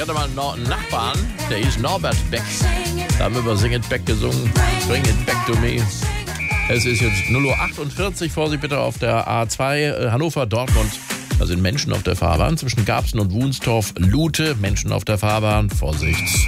hatte mal einen Nachbarn, der hieß Norbert Beck. Da haben wir über Sing It Back gesungen. Bring It Back to Me. Es ist jetzt 0:48 Uhr. Vorsicht bitte auf der A2 Hannover-Dortmund. Da sind Menschen auf der Fahrbahn zwischen Garbsen und Wunstorf. Lute, Menschen auf der Fahrbahn. Vorsicht.